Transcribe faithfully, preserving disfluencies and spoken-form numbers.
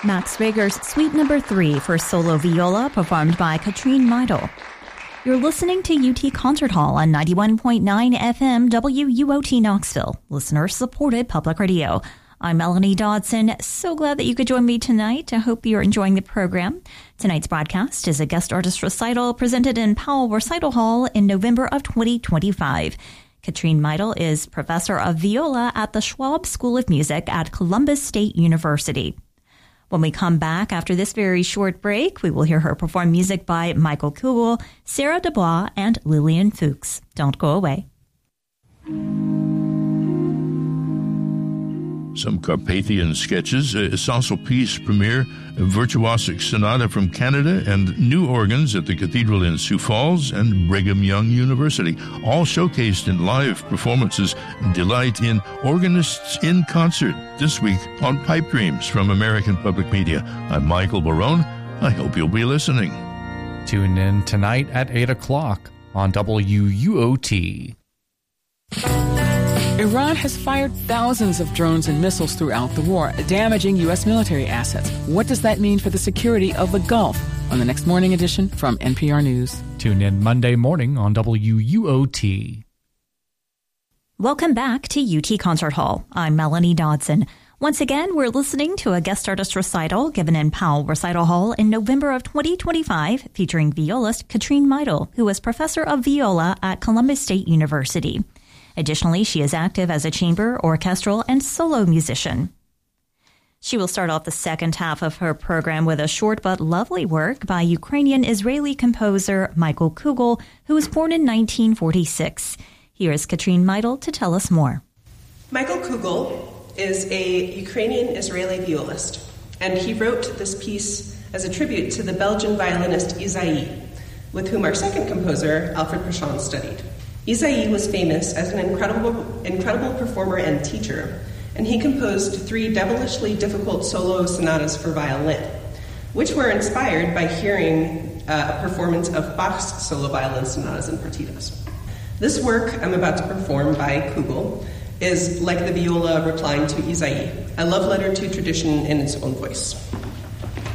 Max Reger's Suite Number three for solo viola performed by Katrine Meidel. You're listening to U T Concert Hall on ninety-one point nine F M W U O T Knoxville, listener-supported public radio. I'm Melanie Dodson. So glad that you could join me tonight. I hope you're enjoying the program. Tonight's broadcast is a guest artist recital presented in Powell Recital Hall in November of twenty twenty-five. Katrine Meidel is professor of viola at the Schwab School of Music at Columbus State University. When we come back after this very short break, we will hear her perform music by Michael Kugel, Sarah Dubois, and Lillian Fuchs. Don't go away. Some Carpathian sketches, a Salso Piece premiere, a virtuosic sonata from Canada, and new organs at the Cathedral in Sioux Falls and Brigham Young University, all showcased in live performances. Delight in Organists in Concert this week on Pipe Dreams from American Public Media. I'm Michael Barone. I hope you'll be listening. Tune in tonight at eight o'clock on W U O T. Iran has fired thousands of drones and missiles throughout the war, damaging U S military assets. What does that mean for the security of the Gulf? On the next morning edition from N P R News. Tune in Monday morning on W U O T. Welcome back to U T Concert Hall. I'm Melanie Dodson. Once again, we're listening to a guest artist recital given in Powell Recital Hall in November of twenty twenty-five, featuring violist Katrine Meidel, who is professor of viola at Columbus State University. Additionally, she is active as a chamber, orchestral, and solo musician. She will start off the second half of her program with a short but lovely work by Ukrainian-Israeli composer Michael Kugel, who was born in nineteen forty-six. Here is Katrine Meidel to tell us more. Michael Kugel is a Ukrainian-Israeli violist, and he wrote this piece as a tribute to the Belgian violinist Isaïe, with whom our second composer, Alfred Prachon, studied. Isaïe was famous as an incredible, incredible performer and teacher, and he composed three devilishly difficult solo sonatas for violin, which were inspired by hearing uh, a performance of Bach's solo violin sonatas and partitas. This work I'm about to perform by Kugel is like the viola replying to Isaïe, a love letter to tradition in its own voice.